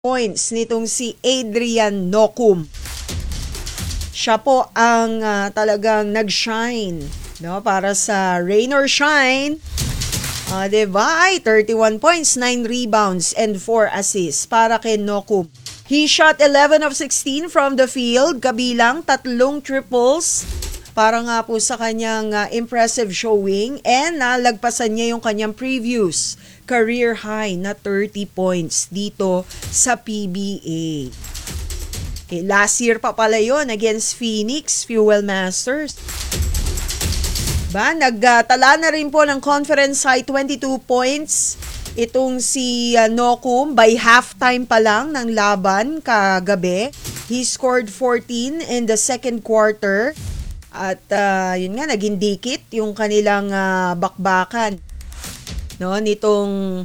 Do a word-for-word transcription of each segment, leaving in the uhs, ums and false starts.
points nitong si Adrian Nocum. Siya po ang uh, talagang nag-shine, no, para sa Rain or Shine. Uh, diba? Ay, thirty-one points, nine rebounds, and four assists para kay Nocum. He shot eleven of sixteen from the field, kabilang tatlong triples para nga po sa kanyang uh, impressive showing, and nalagpasan niya yung kanyang previous career high na thirty points dito sa P B A. Okay, last year pa pala yun against Phoenix Fuel Masters. Ba, nagtala na rin po ng conference high twenty-two points itong si uh, Nocum by halftime pa lang ng laban kagabi. He scored fourteen in the second quarter. At uh, yun nga, naging dikit yung kanilang uh, bakbakan, no, nitong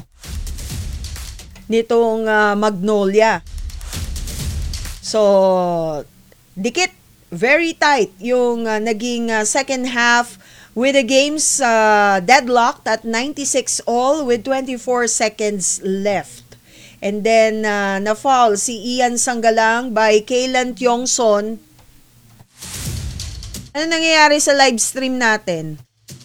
nitong uh, Magnolia. So, dikit, very tight yung uh, naging uh, second half, with the game's uh, deadlocked at ninety-six all with twenty-four seconds left. And then, uh, na-foul si Ian Sanggalang by Kaylan Tiongson. Ano nangyayari sa live stream natin?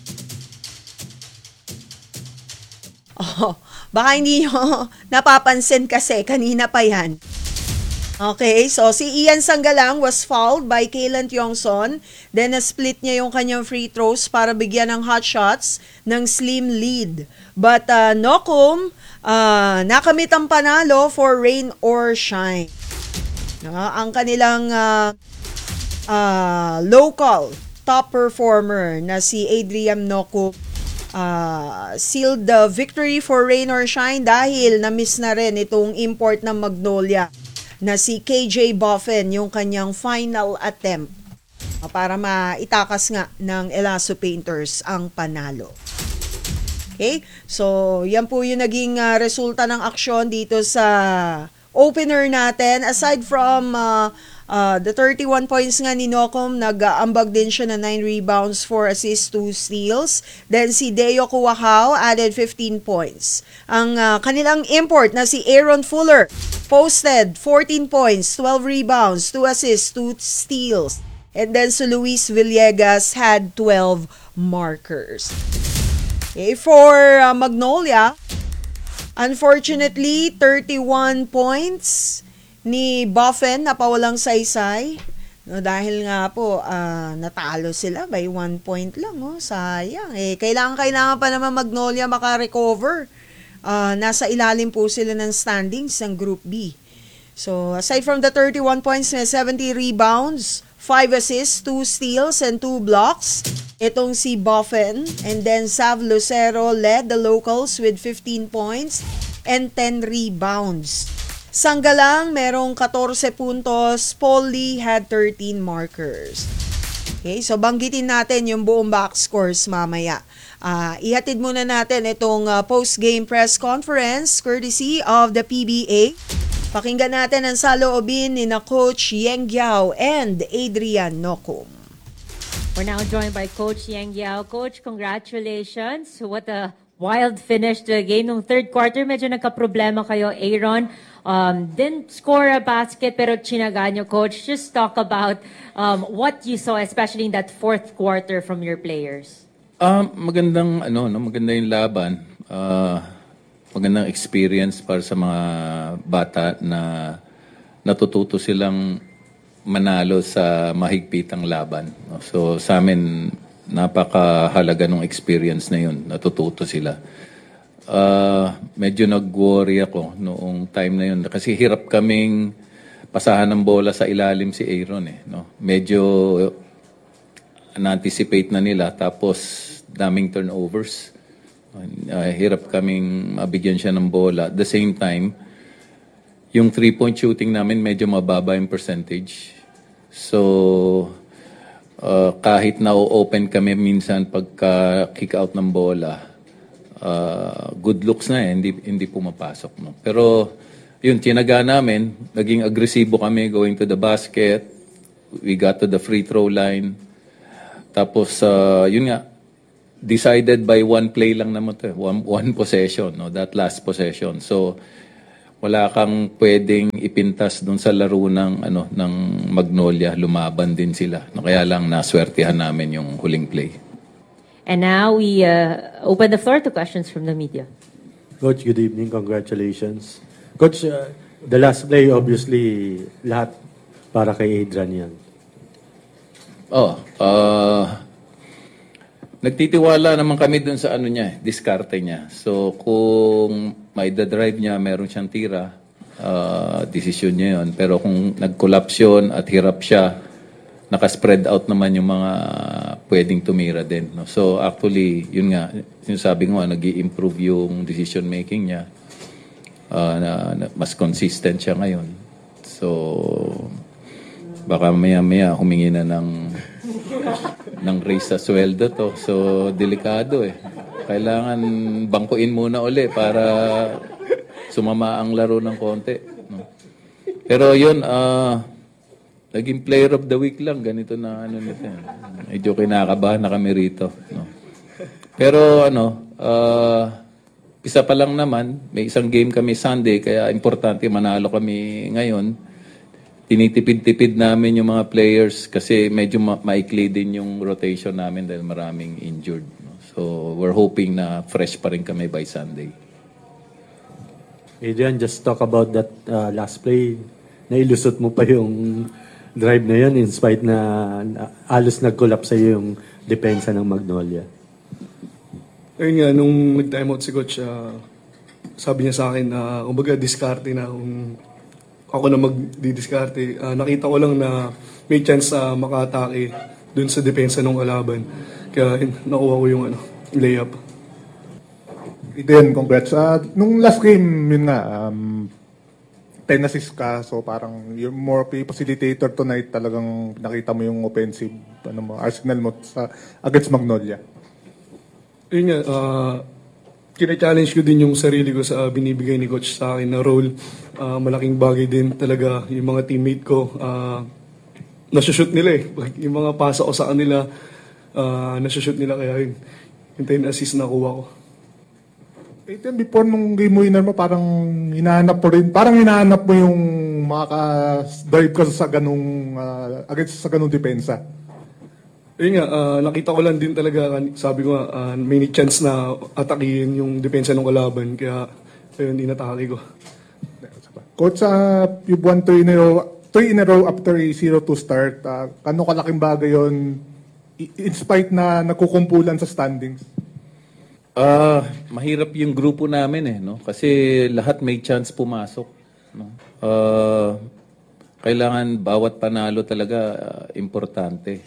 Oh, baka hindi nyo napapansin kasi kanina pa yan. Okay, so si Ian Sanggalang was fouled by Kaylan Tiongson. Then na-split niya yung kanyang free throws para bigyan ng hot shots ng slim lead. But uh, Nocum, uh, nakamit ang panalo for Rain or Shine. No, ang kanilang uh, uh, local top performer na si Adrian Nocum uh, sealed the victory for Rain or Shine dahil na-miss na rin itong import ng Magnolia na si K J Boffin, yung kanyang final attempt para maitakas nga ng Elaso Painters ang panalo. Okay? So, yan po yung naging uh, resulta ng aksyon dito sa opener natin. Aside from uh, uh, the thirty-one points nga ni Nocum, nag-aambag din siya na nine rebounds, four assists, two steals. Then si Deo Cuacao added fifteen points. Ang uh, kanilang import na si Aaron Fuller posted fourteen points, twelve rebounds, two assists, two steals. And then si Luis Villegas had twelve markers. Okay, for uh, Magnolia, unfortunately, thirty-one points ni Boffin na pawalang saysay. No, dahil nga po, uh, natalo sila by one point lang. Oh, sayang. Eh, kailangan-kailangan pa naman Magnolia makarecover. Uh, nasa ilalim po sila ng standings ng Group B. So, aside from the thirty-one points, may seventy rebounds, five assists, two steals, and two blocks. Itong si Boffin, and then Sav Lucero led the locals with fifteen points and ten rebounds. Sanggalang merong fourteen puntos, Paul Lee had thirteen markers. Okay, so banggitin natin yung buong box scores mamaya. Uh, ihatid muna natin itong uh, post-game press conference courtesy of the P B A. Pakinggan natin ang saloobin ni na Coach Yeng Giao and Adrian Nocum. We're now joined by Coach Yeng Giao. Coach, congratulations. What a wild finish to the game. Nung third quarter, medyo nagka-problema kayo, Aaron. Um, didn't score a basket, pero chinaga nyo, Coach. Just talk about um, what you saw, especially in that fourth quarter from your players. Um, magandang, ano, no, maganda yung laban. Uh, magandang experience para sa mga bata na natututo silang manalo sa mahigpitang laban. So sa amin, napakahalaga ng experience na yun. Natututo sila. Uh, medyo nag-worry ako noong time na yun. Kasi hirap kaming pasahan ng bola sa ilalim si Aaron. Eh, no? Medyo na-anticipate na nila. Tapos daming turnovers. Uh, hirap kaming mabigyan siya ng bola. At the same time, yung three-point shooting namin medyo mababa yung percentage. So, uh, kahit na-open kami minsan pagka kick out ng bola, uh, good looks na eh, hindi, hindi pumapasok. No? Pero, yun, tinaga namin, naging agresibo kami going to the basket. We got to the free throw line. Tapos, uh, yun nga, decided by one play lang naman to, one, one possession, no? That last possession. So, wala kang pwedeng ipintas doon sa laro ng ano ng Magnolia, lumaban din sila. No, kaya lang naswertihan namin yung huling play. And now we uh, open the floor to questions from the media. Coach, good evening. Congratulations. Coach, uh, the last play, obviously, lahat para kay Adrian yan. Oh, uh, nagtitiwala naman kami dun sa ano niya, diskarte niya. So kung may drive niya, meron siyang tira, uh, desisyon niya yun. Pero kung nag-collapse yun at hirap siya, naka-spread out naman yung mga pwedeng tumira din. No? So actually, yun nga, sinasabi ko nga, nag-i-improve yung decision making niya. Uh, na, na, mas consistent siya ngayon. So baka maya-maya humingi na ng ng raise sa sweldo to. So delikado eh. Kailangan bangkuin muna uli para sumama ang laro ng konti. No? Pero yun, uh, naging player of the week lang. Ganito na ano nito. Medyo kinakabahan na kami rito. No? Pero ano, uh, isa pa lang naman, may isang game kami Sunday, kaya importante manalo kami ngayon. Tinitipid-tipid namin yung mga players kasi medyo ma- maikli din yung rotation namin dahil maraming injured. No? So we're hoping na fresh pa rin kami by Sunday. Adrian, just talk about that uh, last play. Nailusot mo pa yung drive na yun in spite na, na alos nag-collapse sa'yo yung depensa ng Magnolia. Ayun nga, nung nag-timeout si Coach, uh, sabi niya sa akin na, uh, kumbaga, diskarte na kung ako na magdidiskarte. Uh, nakita ko lang na may chance sa uh, maka-atake dun sa depensa ng kalaban. Kaya yun, nakuha ko yung ano, layup. Then, congrats. Uh, nung last game, yun nga, um, ten assists ka. So parang you're more of a facilitator tonight. Talagang nakita mo yung offensive ano mo, arsenal mo sa, against Magnolia. Yun nga, uh, kina-challenge ko din yung sarili ko sa uh, binibigay ni Coach sa akin na role. Uh, malaking bagay din talaga yung mga teammate ko. Uh, nasushoot nila eh. Yung mga pasa ko sa kanila, uh, nasushoot nila kaya yun. Yung ten assist na kuha ko. Ethan, before nung game winner mo, parang hinahanap mo rin, parang hinahanap mo yung makaka-drive ka sa ganung, uh, against sa ganung depensa. Yun nga, uh, nakita ko lang din talaga, sabi ko nga, uh, may chance na atakihin yung depensa ng kalaban, kaya ayun, inatake ko. Coach, uh, you've won three in a row, three in a row after a zero two start. Uh, ano kalaking bagay yun, in spite na nakukumpulan sa standings? Ah, uh, mahirap yung grupo namin eh, no? Kasi lahat may chance pumasok, no? Uh, kailangan bawat panalo talaga uh, importante.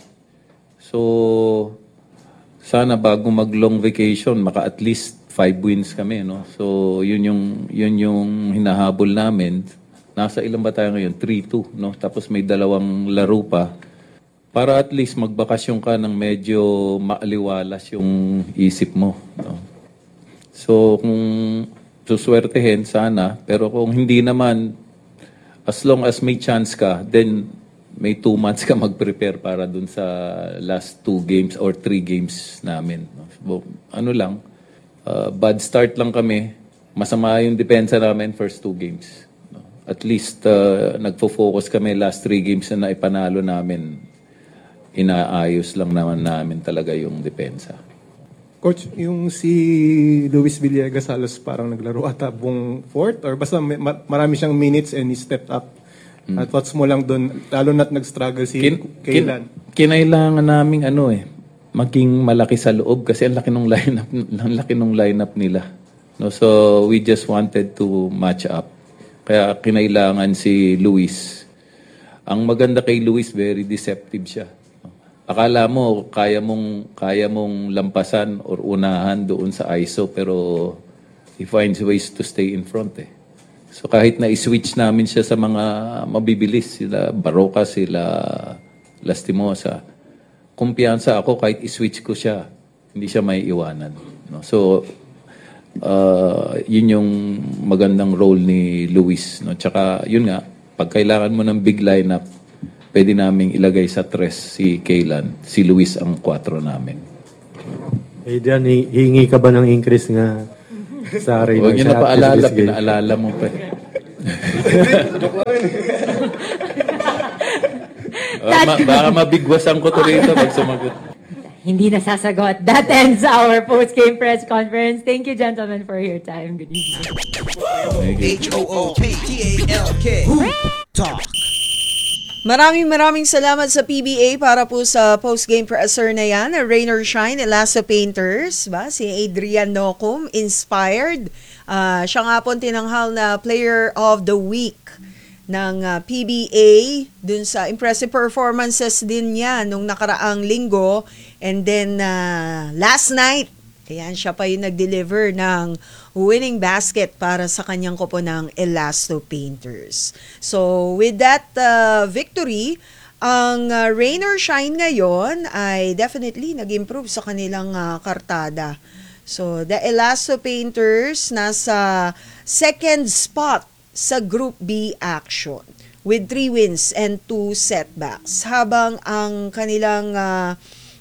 So sana bago mag-long vacation, maka at least five wins kami, no? So yun yung yun yung hinahabol namin. Nasa ilan ba tayo ngayon? three two, no? Tapos may dalawang laro pa. Para at least magbakasyon ka ng medyo maaliwalas yung isip mo. No? So, kung suswertehin, sana. Pero kung hindi naman, as long as may chance ka, then may two months ka mag-prepare para dun sa last two games or three games namin. No? So, ano lang, uh, bad start lang kami. Masama yung depensa namin first two games. No? At least, uh, nagfo-focus kami last three games na naipanalo namin. Inaayos lang naman namin talaga yung depensa. Coach, yung si Luis Villegas halos parang naglaro ata buong fourth or basta may, ma- marami siyang minutes and he stepped up. Mm. At thoughts mo lang doon, lalo na't nag-struggle si Kin, Kailan. Kin, kinailangan naming ano eh, maging malaki sa loob kasi ang laki ng lineup, ang laki ng lineup nila. No, so we just wanted to match up. Kaya kinailangan si Luis. Ang maganda kay Luis, very deceptive siya. Akala mo kaya mong kaya mong lampasan or unahan doon sa I S O pero he finds ways to stay in front eh. So kahit na i-switch namin siya sa mga mabibilis, sila Baroka, sila Lastimosa, kumpiyansa ako kahit i-switch ko siya, hindi siya may iwanan. No? So uh, yun yung magandang role ni Luis. No? Tsaka yun nga, pag kailangan mo ng big lineup, pwede naming ilagay sa tres si Kailan, si Luis ang kwatro namin. Adrian, hingi ka ba ng increase nga sa Reynold? Huwag niyo na paalala, pinaalala mo pa. Baka, ma- baka mabigwasan ko to rito pag sumagot. Hindi nasasagot. That ends our post-game press conference. Thank you, gentlemen, for your time. Good evening. Thank you. H O O P T A L K. Talk. Maraming maraming salamat sa P B A para po sa post-game presser na yan. Rain or Shine, Elasto Painters. Ba? Si Adrian Nocum, inspired. Uh, siya nga po tinanghal na Player of the Week ng uh, P B A dun sa impressive performances din niya nung nakaraang linggo. And then uh, last night, ayan, siya pa yung nag-deliver ng winning basket para sa kanyang koponang Elasto Painters. So with that uh, victory, ang uh, Rain or Shine ngayon ay definitely nag-improve sa kanilang uh, kartada. So the Elasto Painters nasa second spot sa Group B action with three wins and two setbacks. Habang ang kanilang uh,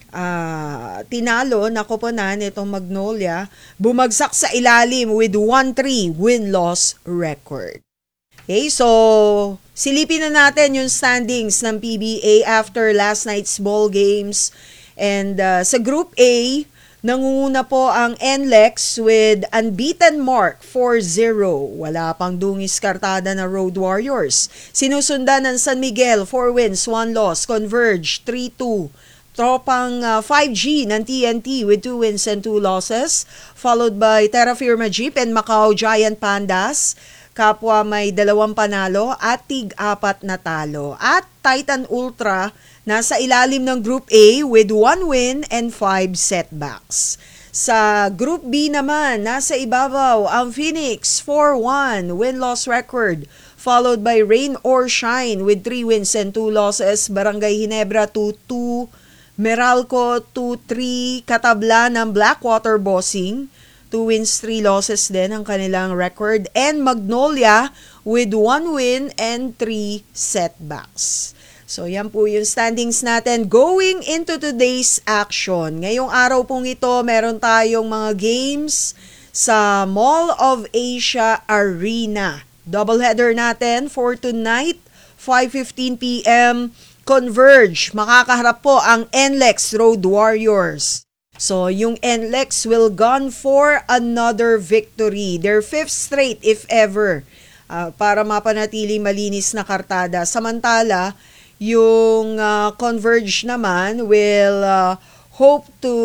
uh, tinalo na koponan itong Magnolia, bumagsak sa ilalim with one three win-loss record. Okay, so silipin na natin yung standings ng P B A after last night's ball games. And uh, sa Group A, nangunguna po ang N L E X with unbeaten mark four zero. Wala pang dungis kartada na Road Warriors. Sinusundan ng San Miguel, four wins, one loss. Converge, three two. Tropang uh, five G ng T N T with two wins and two losses. Followed by Terra Firma Jeep and Macau Giant Pandas. Kapwa may dalawang panalo at tig-apat na talo. At Titan Ultra nasa ilalim ng Group A with one win and five setbacks. Sa Group B naman, nasa ibabaw ang Phoenix, four one win-loss record. Followed by Rain or Shine with three wins and two losses. Barangay Ginebra, two two. Meralco, two three. Katabla ng Blackwater Bossing, two wins, three losses din ang kanilang record. And Magnolia with one win and three setbacks. So yan po yung standings natin going into today's action. Ngayong araw pong ito, meron tayong mga games sa Mall of Asia Arena. Doubleheader natin for tonight, five fifteen p.m. Converge, makakaharap po ang N L E X Road Warriors. So yung N L E X will gone for another victory. Their fifth straight if ever. Uh, para mapanatili malinis na kartada. Samantala, yung uh, Converge naman will uh, hope to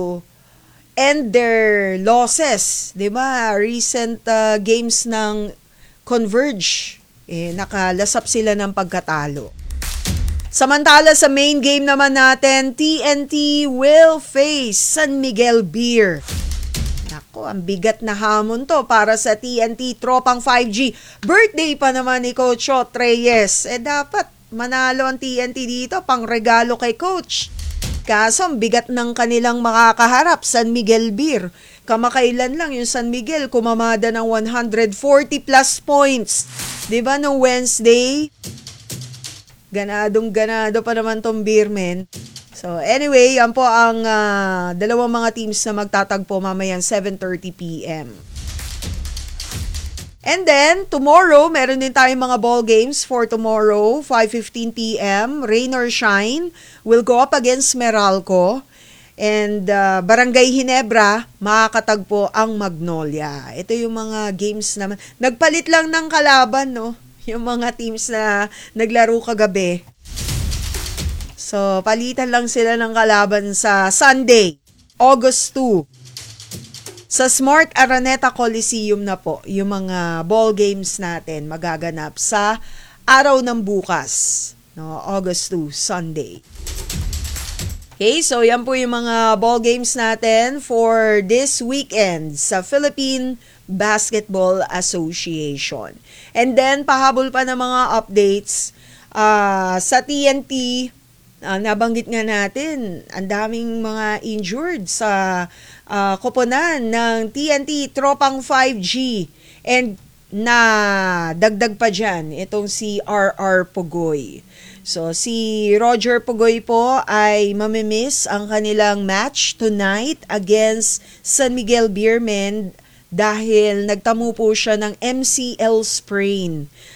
end their losses. Diba? Recent uh, games ng Converge, eh, nakalasap sila ng pagkatalo. Samantala sa main game naman natin, T N T will face San Miguel Beer. Nako, ang bigat na hamon to para sa T N T Tropang five G. Birthday pa naman ni Coach Ot Reyes. Eh dapat manalo ang T N T dito, pang regalo kay Coach. Kaso ang bigat ng kanilang makakaharap, San Miguel Beer. Kamakailan lang yung San Miguel kumamada ng one hundred forty plus points. Diba no Wednesday? Ganadong ganado pa naman tong Beermen. So anyway, yan po ang uh, dalawang mga teams na magtatagpo mamayang seven thirty p.m. And then, tomorrow, meron din tayong mga ball games for tomorrow, five fifteen p.m. Rain or Shine will go up against Meralco. And uh, Barangay Ginebra, makakatagpo ang Magnolia. Ito yung mga games naman. Nagpalit lang ng kalaban, no? Yung mga teams na naglaro kagabi. So, palitan lang sila ng kalaban sa Sunday, August second. Sa Smart Araneta Coliseum na po, yung mga ball games natin magaganap sa araw ng bukas, no, August second, Sunday. Okay, so yan po yung mga ball games natin for this weekend sa Philippine Basketball Association. And then, pahabol pa ng mga updates uh, sa T N T. Uh, nabanggit nga natin, ang daming mga injured sa uh, koponan ng T N T Tropang five G. And na dagdag pa dyan, itong si R R Pugoy. So, si Roger Pugoy po ay mamimiss ang kanilang match tonight against San Miguel Beermen dahil nagtamo po siya ng M C L sprain.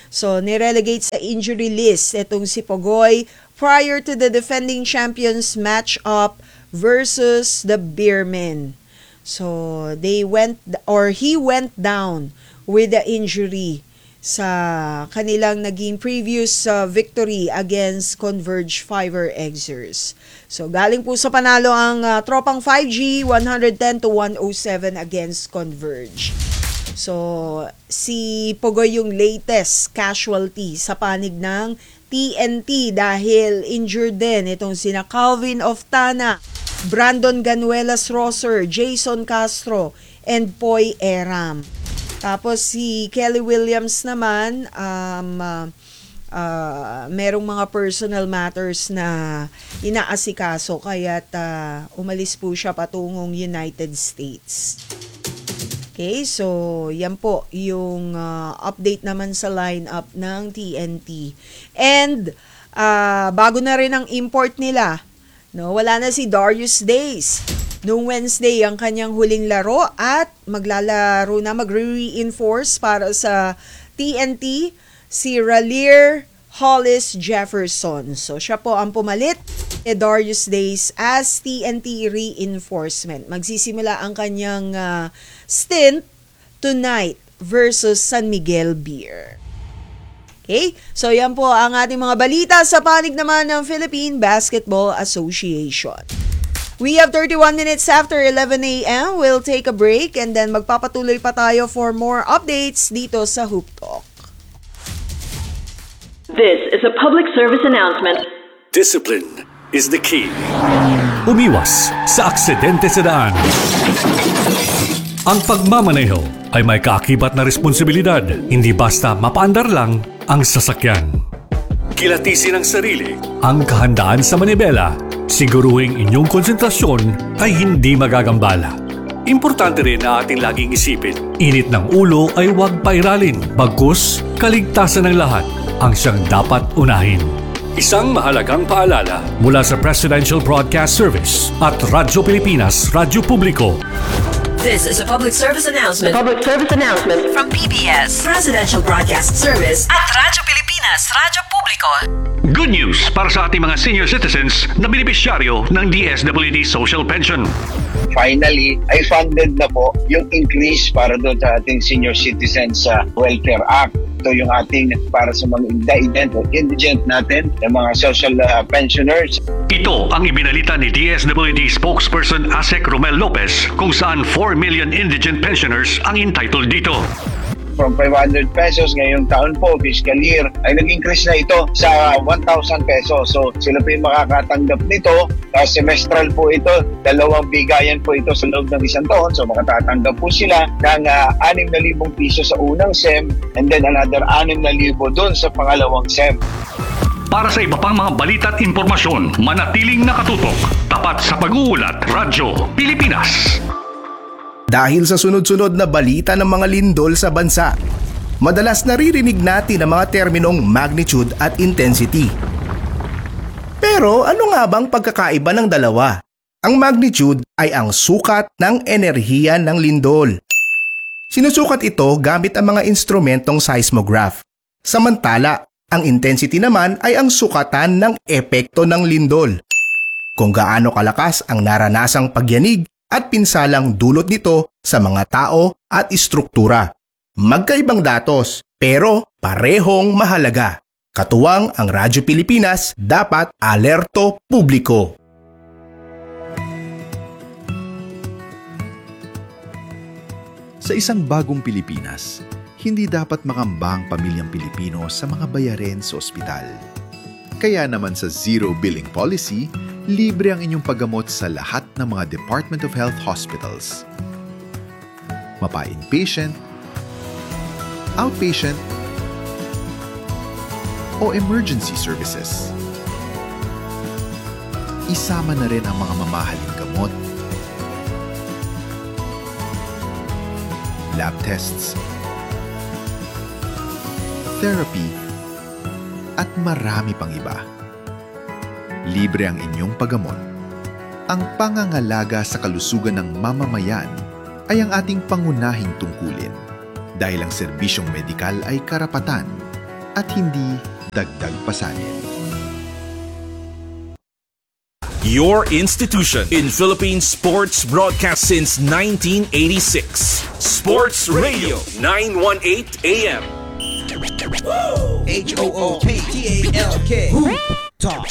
So, nirelegate sa injury list itong si Pogoy prior to the defending champions match-up versus the Beermen. So, they went, or he went down with the injury sa kanilang naging previous uh, victory against Converge Fiber Exers. So, galing po sa panalo ang uh, tropang five G, one ten to one oh seven against Converge. So, si Pogoy yung latest casualty sa panig ng T N T dahil injured din itong sina Calvin Oftana, Brandon Ganuelas Rosser, Jason Castro, and Poy Eram. Tapos si Kelly Williams naman, um, uh, uh, merong mga personal matters na inaasikaso kaya't uh, umalis po siya patungong United States. Okay, so yan po yung uh, update naman sa lineup ng T N T. And uh, bago na rin ang import nila, no, wala na si Darius Days. Noong Wednesday ang kanyang huling laro at maglalaro na, magre-reinforce para sa T N T si Raleigh Hollis Jefferson. So siya po ang pumalit kay Darius Days as T N T reinforcement. Magsisimula ang kanyang uh, stint tonight versus San Miguel Beer. Okay? So yan po ang ating mga balita sa panig naman ng Philippine Basketball Association. We have thirty-one minutes after eleven a.m. We'll take a break and then magpapatuloy pa tayo for more updates dito sa Hoop Talk. This is a public service announcement. Discipline is the key. Umiwas sa aksidente sa daan. Ang pagmamaneho ay may kaakibat na responsibilidad. Hindi basta mapaandar lang ang sasakyan. Kilatisin ang sarili, ang kahandaan sa manibela. Siguruhing inyong konsentrasyon ay hindi magagambala. Importante rin na ating laging isipin, init ng ulo ay huwag pairalin. Bagkus, kaligtasan ng lahat ang siyang dapat unahin. Isang mahalagang paalala mula sa Presidential Broadcast Service at Radyo Pilipinas, Radyo Publiko. This is a public service announcement. Public service announcement From P B S, Presidential Broadcast Service at Radyo Pilipinas, Radyo Publiko. Good news para sa ating mga senior citizens na benepisyaryo ng D S W D Social Pension. Finally, ay funded na po yung increase para doon sa ating Senior Citizens uh, Welfare Act. Ito yung ating para sa mga indigent o indigent natin, yung mga social uh, pensioners. Ito ang ibinalita ni D S W D spokesperson Asek Romel Lopez kung saan four million indigent pensioners ang entitled dito. From five hundred pesos ngayong taon po, fiscal year, ay nag-increase na ito sa one thousand pesos. So sila po yung makakatanggap nito. Uh, semestral po ito, dalawang bigayan po ito sa loob ng isang taon. So makatatanggap po sila ng uh, six thousand piso sa unang S E M and then another six thousand doon sa pangalawang S E M. Para sa iba pang mga balita at impormasyon, manatiling nakatutok. Tapat sa pag-uulat, Radyo Pilipinas. Dahil sa sunod-sunod na balita ng mga lindol sa bansa, madalas naririnig natin ang mga terminong magnitude at intensity. Pero ano nga bang pagkakaiba ng dalawa? Ang magnitude ay ang sukat ng enerhiya ng lindol. Sinusukat ito gamit ang mga instrumentong seismograph. Samantala, ang intensity naman ay ang sukatan ng epekto ng lindol. Kung gaano kalakas ang naranasang pagyanig at pinsalang dulot nito sa mga tao at istruktura. Magkaibang datos, pero parehong mahalaga. Katuwang ang Radyo Pilipinas, dapat alerto publiko. Sa isang bagong Pilipinas, hindi dapat makamba ang pamilyang Pilipino sa mga bayarin sa ospital. Kaya naman sa Zero Billing Policy, libre ang inyong paggamot sa lahat ng mga Department of Health hospitals. Mapa-inpatient, outpatient, o emergency services. Isama na rin ang mga mamahaling gamot, lab tests, therapy, at marami pang iba. Libre ang inyong paggamot. Ang pangangalaga sa kalusugan ng mamamayan ay ang ating pangunahing tungkulin dahil ang serbisyong medikal ay karapatan at hindi dagdag pasanin. Your institution in Philippine sports broadcast since nineteen eighty-six. Sports Radio nine eighteen A M. H O O K T A L K. Hoop Talk.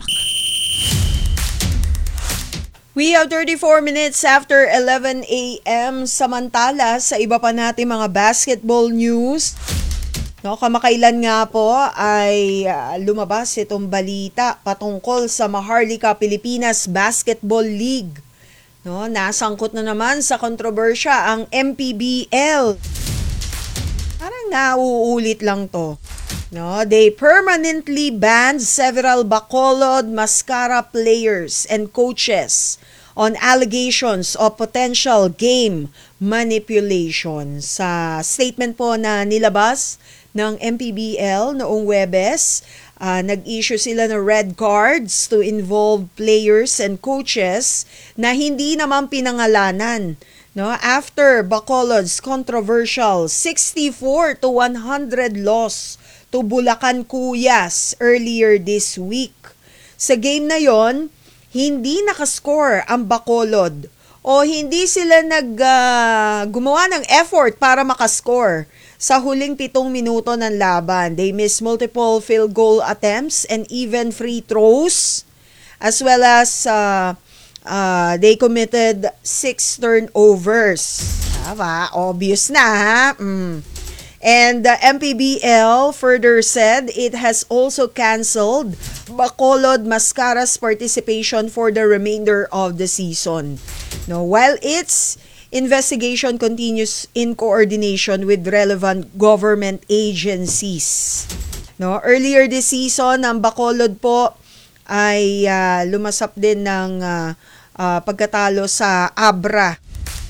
We have thirty-four minutes after eleven A M. Samantala, sa iba pa natin mga basketball news, no, kamakailan nga po ay uh, lumabas itong balita patungkol sa Maharlika Pilipinas Basketball League. No, nasangkot na naman sa kontrobersya ang M P B L. Parang nauulit lang to. No, they permanently banned several Bacolod Mascara players and coaches on allegations of potential game manipulation. Sa statement po na nilabas ng M P B L noong Huwebes, uh, nag-issue sila ng red cards to involve players and coaches na hindi naman pinangalanan. No, after Bacolod's controversial sixty-four to one hundred loss to Bulacan Cuyas earlier this week. Sa game na yon, hindi nakascore ang Bacolod o hindi sila nag uh, gumawa ng effort para makascore sa huling pitong minuto ng laban. They missed multiple field goal attempts and even free throws, as well as uh, uh, they committed six turnovers. Diba? Obvious na, ha? Mm. And the M P B L further said it has also canceled Bacolod Mascara's participation for the remainder of the season. No, while its investigation continues in coordination with relevant government agencies. No, earlier this season, ang Bacolod po ay uh, lumasap din ng uh, uh, pagkatalo sa Abra.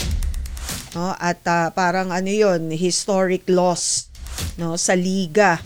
No, at uh, parang ano yun, historic loss, no, sa liga.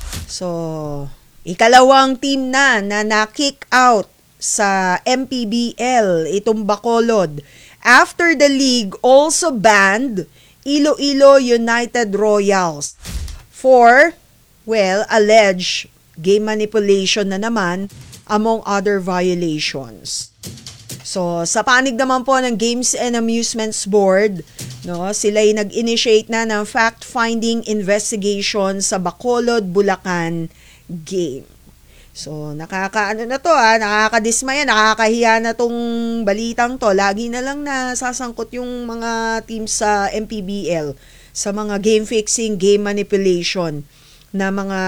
So, ikalawang team na na na-kick out sa M P B L, itong Bacolod, after the league also banned Iloilo United Royals for, well, alleged game manipulation na naman, among other violations. So, sa panig naman po ng Games and Amusements Board, no, sila ay nag-initiate na ng fact-finding investigation sa Bacolod, Bulacan game. So, nakakaano na to, ha, nakakadismaya, nakakahiya na tong balitang to. Lagi na lang na sasangkot yung mga teams sa M P B L sa mga game fixing, game manipulation na mga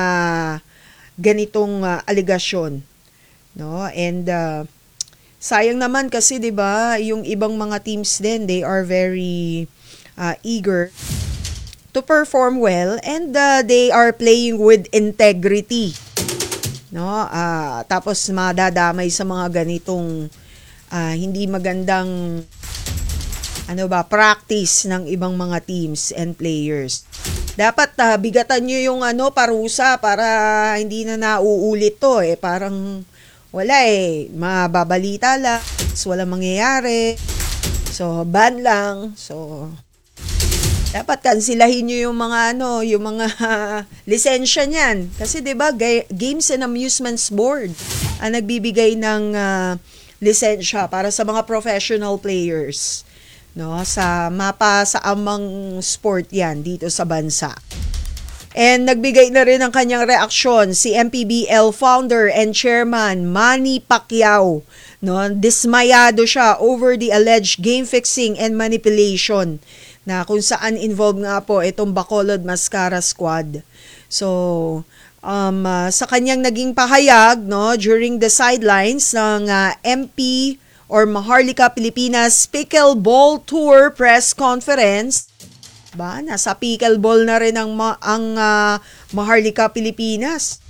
ganitong uh, aligasyon. No, and uh, sayang naman kasi 'di ba, yung ibang mga teams din, they are very uh, eager to perform well and uh, they are playing with integrity. No, uh, tapos madadamay sa mga ganitong uh, hindi magandang ano ba, practice ng ibang mga teams and players. Dapat uh, bigatan nyo yung ano, parusa para hindi na nauulit to eh. Parang wala eh, mababalita lang, so walang mangyayari, so ban lang, so dapat kansilahin nyo yung mga ano, yung mga lisensya niyan. Kasi 'di ba, Games and Amusements Board ang nagbibigay ng uh, lisensya para sa mga professional players, no, sa mapa sa amang sport 'yan dito sa bansa. And nagbigay na rin ng kanyang reaksyon si M P B L founder and chairman Manny Pacquiao. No, dismayado siya over the alleged game fixing and manipulation na kung saan involved nga po itong Bacolod Mascara squad. So, um, uh, sa kanyang naging pahayag, no, during the sidelines ng uh, M P or Maharlika Pilipinas Pickleball Tour press conference, ba, nasa pickleball na rin ang, ma- ang uh, Maharlika Pilipinas.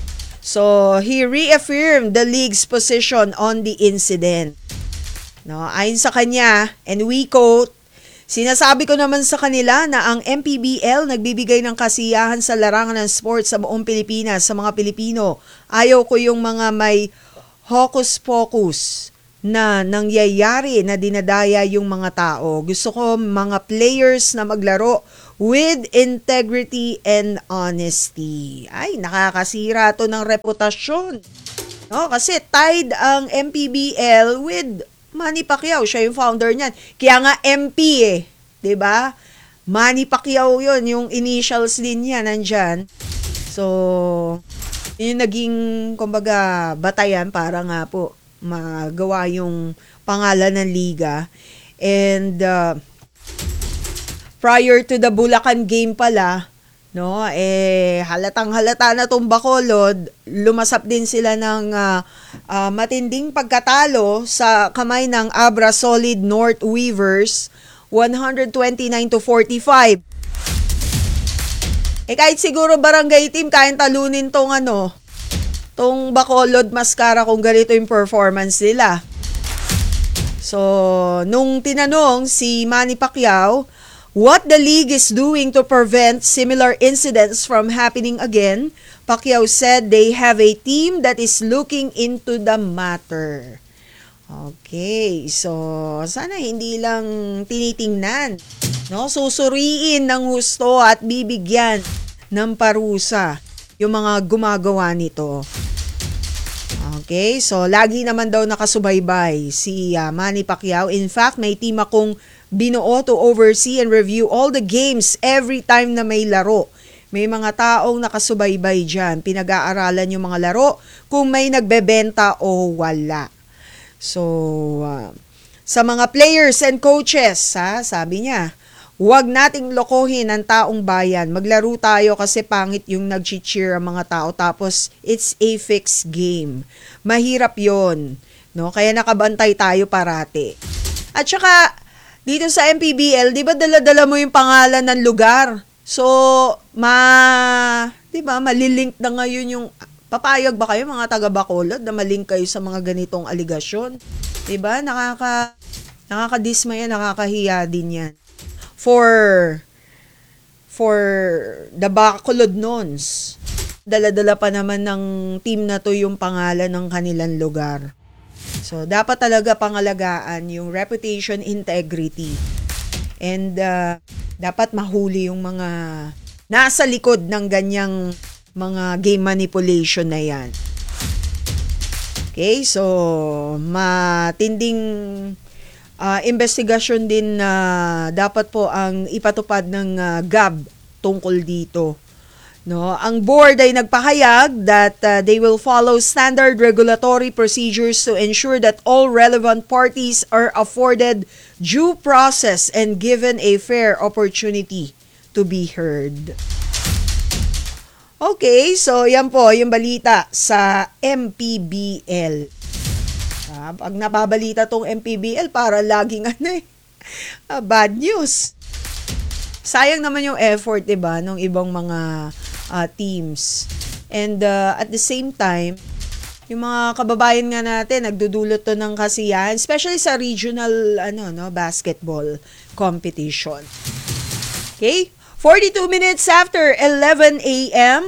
So, he reaffirmed the league's position on the incident. No, ayon sa kanya, and we quote, sinasabi ko naman sa kanila na ang M P B L nagbibigay ng kasiyahan sa larangan ng sports sa buong Pilipinas, sa mga Pilipino. Ayaw ko yung mga may hocus-pocus na nangyayari na dinadaya yung mga tao. Gusto ko mga players na maglaro with integrity and honesty. Ay, nakakasira to ng reputasyon. No, kasi tied ang M P B L with Manny Pacquiao. Siya yung founder niyan. Kaya nga M P eh. 'Di ba? Manny Pacquiao yun. Yung initials din niya nandyan. So, yun yung naging, kumbaga, batayan para nga po magawa yung pangalan ng liga. And, uh, prior to the Bulacan game pala, no, eh, halatang halata na tong Bacolod, lumasap din sila ng uh, uh, matinding pagkatalo sa kamay ng Abra Solid North Weavers, one twenty-nine to forty-five. Eh kahit siguro barangay team, kayang talunin tong ano, tong Bacolod Mascara kung ganito yung performance nila. So, nung tinanong si Manny Pacquiao, what the league is doing to prevent similar incidents from happening again, Pacquiao said they have a team that is looking into the matter. Okay, so sana hindi lang tinitingnan, no? Susuriin ng husto at bibigyan ng parusa yung mga gumagawa nito. Okay, so lagi naman daw nakasubaybay si uh, Manny Pacquiao. In fact, may team akong binuo to oversee and review all the games every time na may laro. May mga taong nakasubaybay dyan. Pinag-aaralan yung mga laro kung may nagbebenta o wala. So, uh, sa mga players and coaches, ha, sabi niya, huwag nating lokohin ang taong bayan. Maglaro tayo kasi pangit yung nag-cheer ang mga tao. Tapos, it's a fixed game. Mahirap yon, no? Kaya nakabantay tayo parati. At saka, dito sa M P B L, di ba dala-dala mo yung pangalan ng lugar? So, ma, di ba, malilink na ngayon yung, papayag ba kayo mga taga Bacolod na malink kayo sa mga ganitong aligasyon? Di ba? Nakaka, nakakadismaya, nakakahiya din yan. For, for the Bacolod Nons, dala-dala pa naman ng team na to yung pangalan ng kanilang lugar. So, dapat talaga pangalagaan yung reputation, integrity. And uh, dapat mahuli yung mga nasa likod ng ganyang mga game manipulation na yan. Okay, so matinding uh, investigasyon din na uh, dapat po ang ipatupad ng uh, G A B tungkol dito. No, ang board ay nagpahayag that uh, they will follow standard regulatory procedures to ensure that all relevant parties are afforded due process and given a fair opportunity to be heard. Okay, so yan po yung balita sa M P B L. Ah, pag nababalita tong M P B L, para laging ano eh, uh, bad news. Sayang naman yung effort, diba, ng ibang mga uh, teams. And uh, at the same time, yung mga kababayan nga natin, nagdudulot to ng kasiyahan, especially sa regional ano, no, basketball competition. Okay? forty-two minutes after eleven a.m.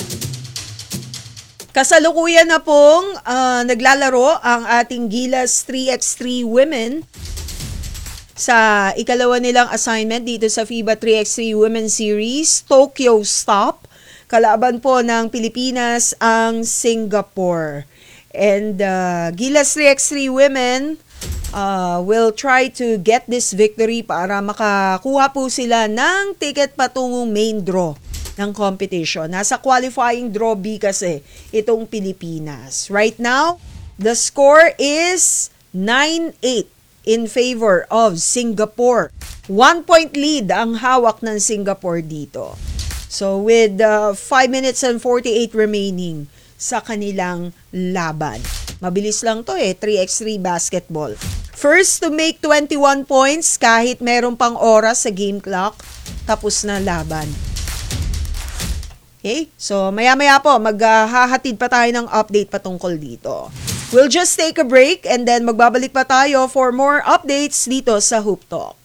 Kasalukuyan na pong uh, naglalaro ang ating Gilas three by three women sa ikalawa nilang assignment dito sa FIBA three by three Women's Series, Tokyo Stop. Kalaban po ng Pilipinas ang Singapore. And uh, Gilas three by three women uh, will try to get this victory para makakuha po sila ng ticket patungong main draw ng competition. Nasa qualifying draw B kasi itong Pilipinas. Right now, the score is nine eight in favor of Singapore. One point lead ang hawak ng Singapore dito. So with uh, five minutes and forty-eight remaining sa kanilang laban. Mabilis lang to eh, three by three basketball. First to make twenty-one points kahit meron pang oras sa game clock, tapos na laban. Okay? So maya-maya po, maghahatid pa tayo ng update patungkol dito. We'll just take a break and then magbabalik pa tayo for more updates dito sa Hoop Talk.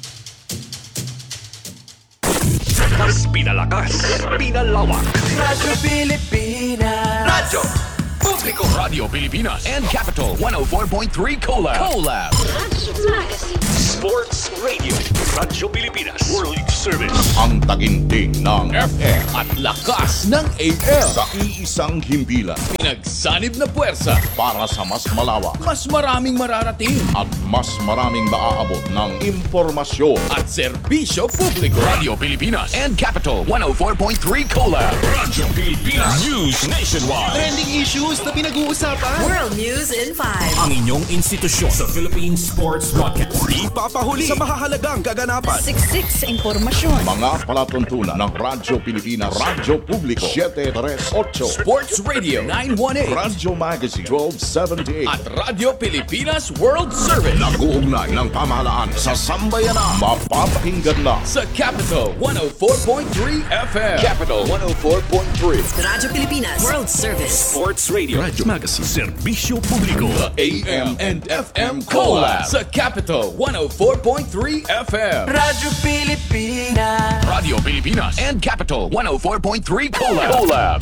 Mas pinalakas, pinalawak. Radyo Pilipinas. Radyo Publiko Radio Pilipinas and Capital one oh four point three Collab. Collab. Sports Sports Radio. Radyo Pilipinas. World Service. Ang taginting ng F M at lakas ng A M. sa iisang himpilan Pinagsanib na puwersa para sa mas malawak mas maraming mararating at mas maraming maaabot ng impormasyon. at serbisyo publiko. Radio Pilipinas and Capital one oh four point three Collab. Radyo Pilipinas News Nationwide. Trending issues na pinag-uusapan. World News in five. Ang inyong institusyon sa Philippine Sports Broadcast. Ipapahuli sa mahahalagang kaganapan. Siksik sa impormasyon. Mga palatuntunan ng Radyo Pilipinas, Radyo Publiko seven three eight, Sports Radio nine one eight Radyo Magazine twelve seventy-eight at Radyo Pilipinas World Service. Nag-uugnay ng pamahalaan sa sambayanan. Mapapakinggan na Sa Capital one oh four point three F M. Capital one oh four point three. Radyo Pilipinas World Service. Sports Radio. Radyo Magazine. Serbisyo Publiko. The A M and F M Collab. Sa Capital one oh four point three F M. Radyo Pilipinas. Radio Pilipinas and Capital one oh four point three Collab. Collab.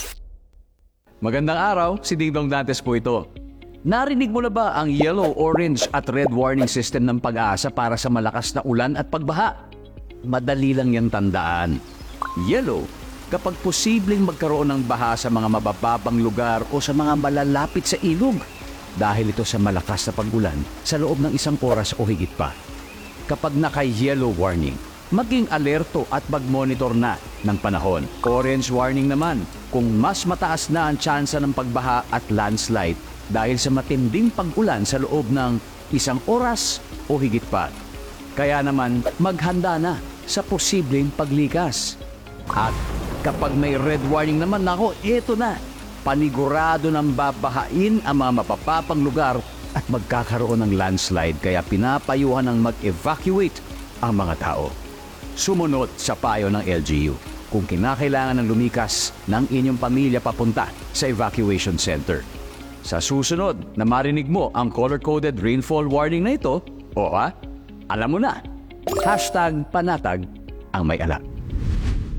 Magandang araw, si Dingdong Dantes po ito. Narinig mo na ba ang yellow, orange at red warning system ng Pag-asa para sa malakas na ulan at pagbaha? Madali lang yan tandaan. Yellow, kapag posibleng magkaroon ng baha sa mga mabababang lugar o sa mga malalapit sa ilog. Dahil ito sa malakas na pag-ulan sa loob ng isang oras o higit pa. Kapag naka-yellow warning, maging alerto at mag-monitor na ng panahon. Orange warning naman kung mas mataas na ang tsansa ng pagbaha at landslide dahil sa matinding pag-ulan sa loob ng isang oras o higit pa. Kaya naman maghanda na sa posibleng paglikas. At kapag may red warning naman, nako, eto na. Panigurado ng babahain ang mga mapapapang lugar at magkakaroon ng landslide kaya pinapayuhan ng mag-evacuate ang mga tao. Sumunod sa payo ng L G U kung kinakailangan ng lumikas ng inyong pamilya papunta sa evacuation center. Sa susunod na marinig mo ang color-coded rainfall warning na ito, o ha, alam mo na, hashtag panatag ang may alam.